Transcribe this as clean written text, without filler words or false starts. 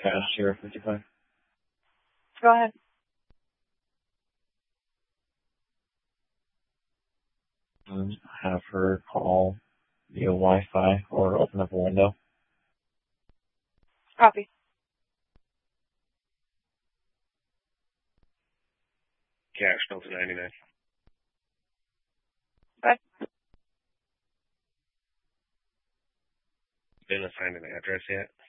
Cash Sierra 55. Go ahead. Have her call via Wi-Fi or open up a window. Copy. Cash, Delta 99. Bye. Been assigned an address yet?